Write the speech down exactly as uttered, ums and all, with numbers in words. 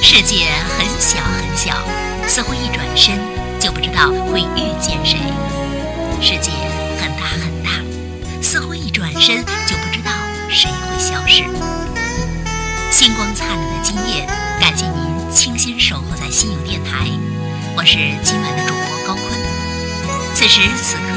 世界很小很小，似乎一转身就不知道会遇见谁；世界很大很大，似乎一转身就不知道谁会消失。星光灿烂的今夜，感谢您倾心守候在心有电台，我是今晚的主播高坤。此时此刻